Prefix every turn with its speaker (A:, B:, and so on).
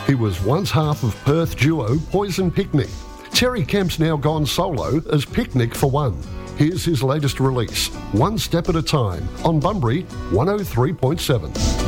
A: He was once half of Perth duo Poison Picnic. Terry Kemp's now gone solo as Picnic for One. Here's his latest release, One Step at a Time, on Bunbury 103.7.